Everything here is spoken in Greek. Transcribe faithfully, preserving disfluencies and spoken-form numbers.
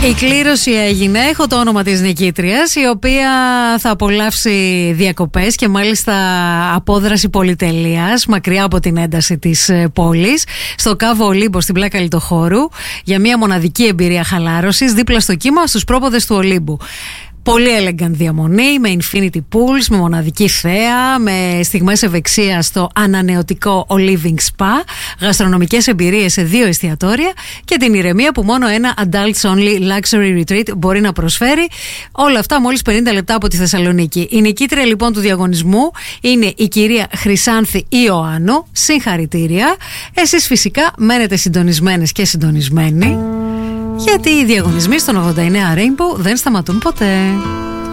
Η κλήρωση έγινε. Έχω το όνομα της νικήτριας, η οποία θα απολαύσει διακοπές και μάλιστα απόδραση πολυτελείας, μακριά από την ένταση της πόλης, στο Κάβο Ολύμπο στην πλάκα Λιτοχώρου, για μια μοναδική εμπειρία χαλάρωσης δίπλα στο κύμα στους πρόποδες του Ολύμπου. Πολύ elegant διαμονή, με infinity pools, με μοναδική θέα, με στιγμές ευεξίας στο ανανεωτικό O Living Spa, γαστρονομικές εμπειρίες σε δύο εστιατόρια και την ηρεμία που μόνο ένα adults only luxury retreat μπορεί να προσφέρει. Όλα αυτά μόλις πενήντα λεπτά από τη Θεσσαλονίκη. Η νικήτρια λοιπόν του διαγωνισμού είναι η κυρία Χρυσάνθη Ιωάννου. Συγχαρητήρια. Εσείς φυσικά μένετε συντονισμένες και συντονισμένοι, γιατί οι διαγωνισμοί στον ογδόντα εννέα Rainbow δεν σταματούν ποτέ.